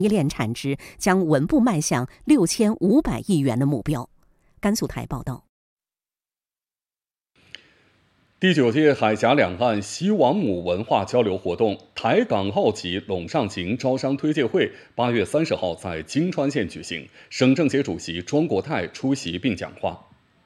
业链产值将稳步迈向6500亿元的目标。甘肃台报道。 第9届海峡两岸西王母文化交流活动台港澳及陇上行招商推介会8月30号在金川县举行，省政协主席庄国泰出席并讲话。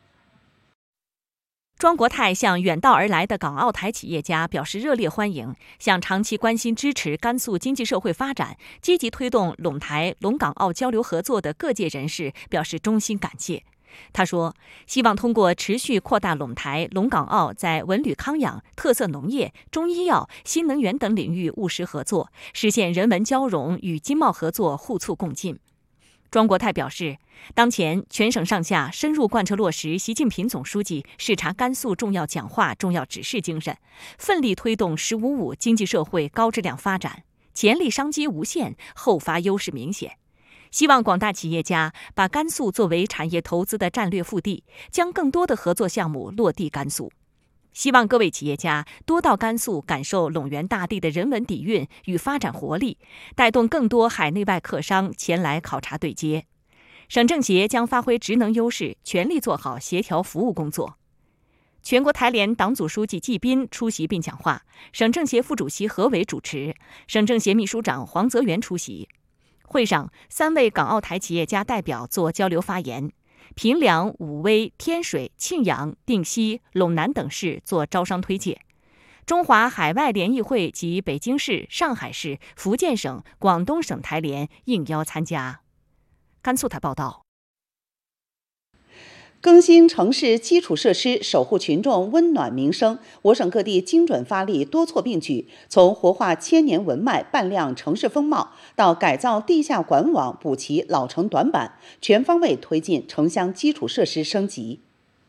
庄国泰向远道而来的港澳台企业家表示热烈欢迎，向长期关心支持甘肃经济社会发展、积极推动陇台、陇港澳交流合作的各界人士表示衷心感谢。他说，希望通过持续扩大陇台、陇港澳在文旅康养、特色农业、中医药、新能源等领域务实合作，实现人文交融与经贸合作互促共进。庄国泰表示，当前全省上下深入贯彻落实习近平总书记视察甘肃重要讲话、重要指示精神，奋力推动“15+5”经济社会高质量发展，潜力商机无限，后发优势明显。希望广大企业家把甘肃作为产业投资的战略腹地，将更多的合作项目落地甘肃。希望各位企业家多到甘肃感受陇源大地的人文底蕴与发展活力，带动更多海内外客商前来考察对接。省政协将发挥职能优势，全力做好协调服务工作。全国台联党组书记季斌出席并讲话，省政协副主席何伟主持，省政协秘书长黄泽元出席。会上，3位港澳台企业家代表作交流发言，平凉、武威、天水、庆阳、定西、陇南等市做招商推介。中华海外联谊会及北京市、上海市、福建省、广东省台联应邀参加。甘肃台报道。 更新城市基础设施，守护群众温暖民生。我省各地精准发力，多措并举，从活化千年文脉、扮亮城市风貌，到改造地下管网、补齐老城短板，全方位推进城乡基础设施升级。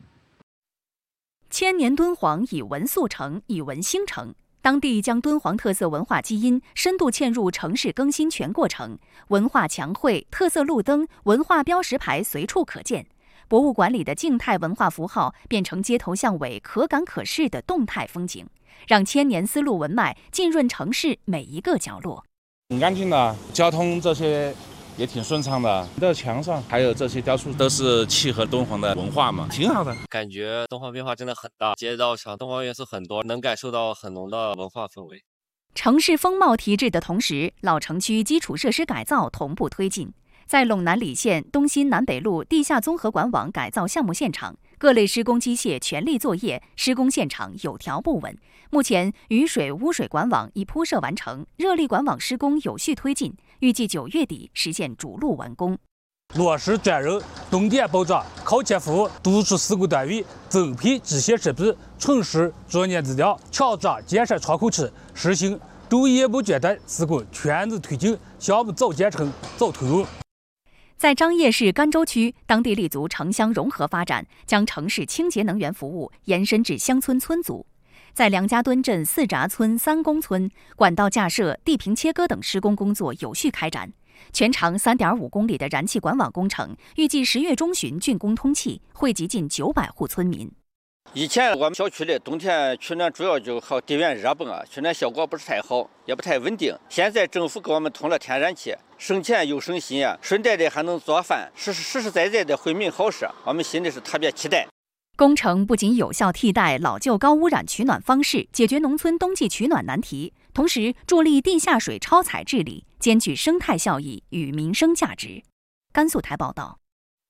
千年敦煌以文塑城，以文兴城。当地将敦煌特色文化基因深度嵌入城市更新全过程，文化墙绘、特色路灯、文化标识牌随处可见。博物馆里的静态文化符号变成街头巷尾可感可视的动态风景，让千年丝路文脉浸润城市每一个角落。 很干净的，交通这些也挺顺畅的。这墙上还有这些雕塑，都是契合敦煌的文化嘛，挺好的。 感觉敦煌变化真的很大，街道上敦煌元素很多，能感受到很浓的文化氛围。 城市风貌提质的同时，老城区基础设施改造同步推进。在陇南理县东新南北路地下综合管网改造项目现场，各类施工机械全力作业，施工现场有条不紊。目前，雨水污水管网已铺设完成，热力管网施工有序推进，预计9月底实现主路完工。 落实转入动电保障、靠前服务，督促施工单位增配机械设备，城市作业资料，敲诈建设窗口期，实行昼夜不间断施工全面推进，项目早建成早投入。 在张掖市甘州区，当地立足城乡融合发展，将城市清洁能源服务延伸至乡村村组。在梁家墩镇四闸村三公村，管道架设、地坪切割等施工工作有序开展。全长3.5公里的燃气管网工程，预计10月中旬竣工通气，惠及近900户村民。 以前我们小区里冬天取暖主要就靠地源热泵取暖效果不是太好，也不太稳定。现在政府给我们通了天然气，省钱又省心顺带的还能做饭，实实在在的惠民好事，我们心里是特别期待。 工程不仅有效替代老旧高污染取暖方式，解决农村冬季取暖难题，同时助力地下水超采治理，兼具生态效益与民生价值。甘肃台报道。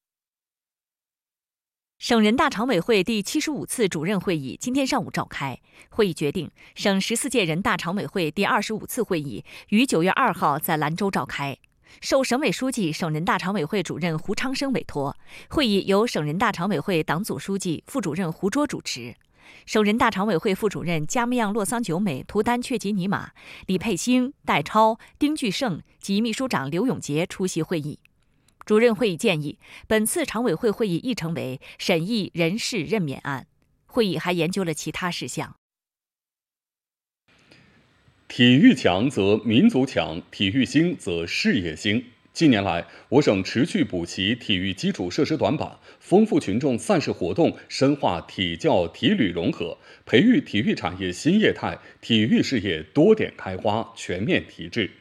省人大常委会第75次主任会议今天上午召开，会议决定，省14届人大常委会第25次会议于9月2号在兰州召开。受省委书记、省人大常委会主任胡昌生委托，会议由省人大常委会党组书记、副主任胡卓主持。省人大常委会副主任加木样洛桑久美图丹却吉尼玛、李佩兴、戴超、丁巨胜及秘书长刘永杰出席会议。主任会议建议，本次常委会会议议程为审议人事任免案。会议还研究了其他事项。 体育强则民族强，体育兴则事业兴。近年来，我省持续补齐体育基础设施短板，丰富群众赛事活动，深化体教体旅融合，培育体育产业新业态，体育事业多点开花，全面提质。